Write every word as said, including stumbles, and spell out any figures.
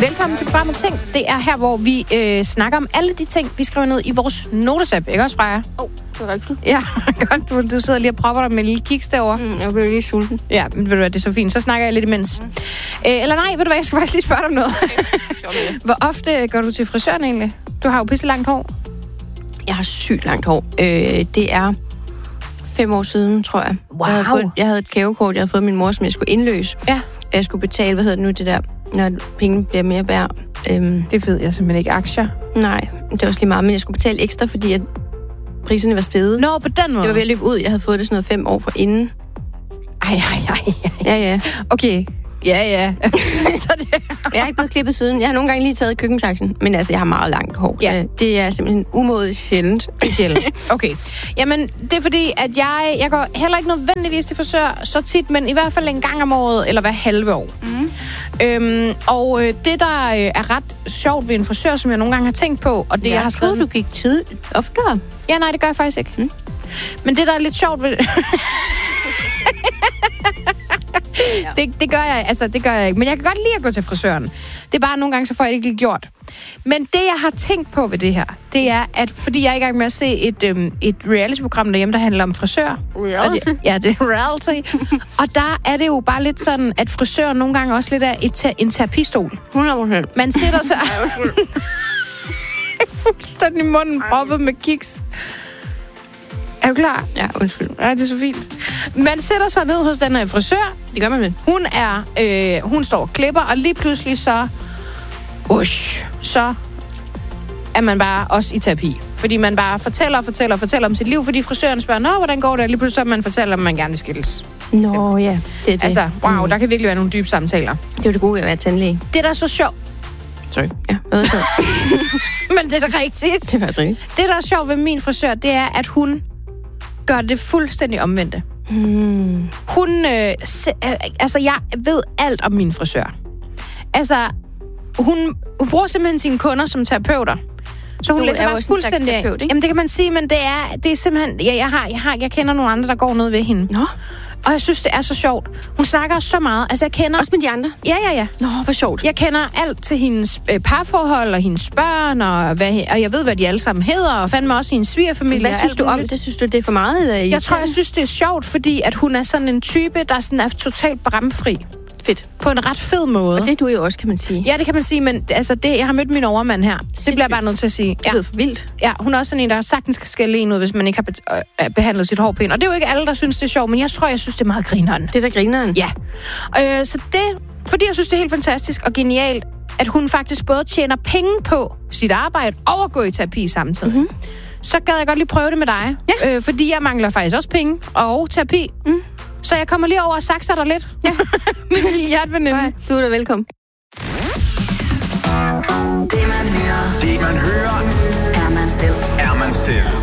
Velkommen til programmet Ting. Det er her, hvor vi øh, snakker om alle de ting, vi skriver ned i vores notes-app. Ikke også, Freja? Åh, oh, det er rigtigt. Ja, godt. Du, du sidder lige og propper dig med en lille kiks derovre. Mm, jeg bliver lige sulten. Ja, men ved du hvad, det er så fint. Så snakker jeg lidt imens. Mm. Øh, eller nej, ved du hvad, jeg skal faktisk lige spørge dig om noget. Okay. Hvor ofte går du til frisøren egentlig? Du har jo pisse langt hår. Jeg har sygt langt hår. Øh, det er fem år siden, tror jeg. Wow. Jeg havde, fået, jeg havde et gavekort, jeg havde fået min mor, som jeg skulle indløse. Ja. Jeg skulle betale, hvad hedder det nu, det der, når pengene bliver mere værd. Øhm, det ved jeg simpelthen ikke. Aktier? Nej, det var også lige meget, men jeg skulle betale ekstra, fordi at priserne var steget. Nå, på den måde? Det var ved at løbe ud. Jeg havde fået det sådan noget fem år for inden. Ej, ej, ej, ej. Ja, ja. Okay. Ja, ja. Så det... Jeg har ikke blevet klippet siden. Jeg har nogle gange lige taget køkkentaxen, men altså, jeg har meget langt hår. Ja. Det er simpelthen umådeligt sjældent. sjældent. Okay. Jamen, det er fordi, at jeg, jeg går heller ikke nødvendigvis til frisør så tit, men i hvert fald en gang om året, eller hver halve år. Mm. Øhm, og øh, det, der øh, er ret sjovt ved en frisør, som jeg nogle gange har tænkt på, og det, ja, jeg har skrevet... du gik tid oftere. Ja, nej, det gør jeg faktisk ikke. Mm. Men det, der er lidt sjovt ved... Ja. Det, det gør jeg, altså det gør jeg ikke. Men jeg kan godt lide at gå til frisøren. Det er bare nogle gange, så får jeg det ikke lige gjort. Men det, jeg har tænkt på ved det her, det er, at fordi jeg er i gang med at se et, øhm, et reality-program derhjemme, der handler om frisør. Reality? Det, ja, det er reality. Og der er det jo bare lidt sådan, at frisøren nogle gange også lidt er et, en terapistol. hundrede procent. Man sætter sig... fuldstændig munden proppet med kiks. Er du klar? Ja, undskyld. Ja, det er så fint. Man sætter sig ned hos den her frisør. Det gør man vel. Hun er, øh, hun står og klipper, og lige pludselig så, ush, så er man bare også i terapi. Fordi man bare fortæller og fortæller og fortæller om sit liv, fordi frisøren spørger, nå, hvordan går det? Og lige pludselig så man fortæller, om man gerne vil skilles. Nå, ja. Det er det. Altså, wow, mm. der kan virkelig være nogle dybe samtaler. Det er jo det gode ved at være tandlæge. Det, der er så sjovt. Sorry. Ja, hvad så? Men det er da rigtigt. Det er faktisk rigtigt. Det, der er sjovt ved min frisør, det er, at hun gør det fuldstændig omvendte. Mm. Hun, øh, se, altså jeg ved alt om min frisør. Altså, hun, hun bruger simpelthen sine kunder som terapeuter. Så hun du læser bare fuldstændig af. Jamen det kan man sige, men det er, det er simpelthen, ja, jeg, har, jeg, har, jeg kender nogle andre, der går ned ved hende. Nå. Og jeg synes, det er så sjovt. Hun snakker så meget. Altså, jeg kender... Også med de andre? Ja, ja, ja. Nå, hvor sjovt. Jeg kender alt til hendes øh, parforhold og hendes børn, og, hvad, og jeg ved, hvad de alle sammen hedder, og fandme også hendes svigerfamilie. Hvad synes du om det? Synes du, det er for meget? Eller jeg tror, jeg synes, det er sjovt, fordi at hun er sådan en type, der sådan er totalt bramfri. Fedt. På en ret fed måde. Og det er du jo også, kan man sige. Ja, det kan man sige, men altså, det, jeg har mødt min overmand her. Det bliver jeg bare nødt til at sige. Det lyder for vildt. Ja, hun er også sådan en, der sagtens skal skælde en ud, hvis man ikke har be- øh, behandlet sit hår pænt. Og det er jo ikke alle, der synes, det er sjovt, men jeg tror, jeg synes, det er meget grineren. Det er der grineren? Ja. Øh, så det, fordi jeg synes, det er helt fantastisk og genialt, at hun faktisk både tjener penge på sit arbejde og at gå i terapi samtidig. Mm-hmm. Så gad jeg godt lige prøve det med dig. Ja. Øh, fordi jeg mangler faktisk også penge og terapi. Mm. Så jeg kommer lige over og sakser dig lidt. Ja. Min lille hjerteveninde. Du er da velkommen. Det man hører, det man hører, er man selv. Er man selv.